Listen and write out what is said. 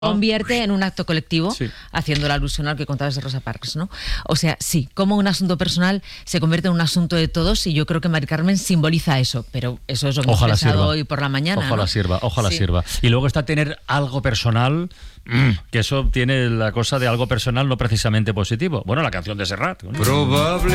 convierte en un acto colectivo, Sí. haciendo la alusión al que contabas de Rosa Parks, ¿no? O sea, sí, como un asunto personal se convierte en un asunto de todos, y yo creo que Mari Carmen simboliza eso, pero eso es lo que hemos Ojalá pensado sirva. hoy por la mañana, Ojalá ¿no? sirva, ojalá Sí. sirva. Y luego está tener algo personal, que eso tiene la cosa de algo personal no precisamente positivo. Bueno, la canción de Serrat, ¿no?